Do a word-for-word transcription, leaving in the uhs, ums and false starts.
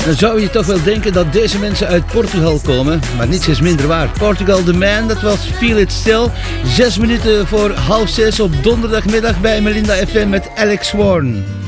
Dan zou je toch wel denken dat deze mensen uit Portugal komen, maar niets is minder waar. Portugal The Man, dat was Feel It Still. Zes minuten voor half zes op donderdagmiddag bij Melinda F M met Alex Warren.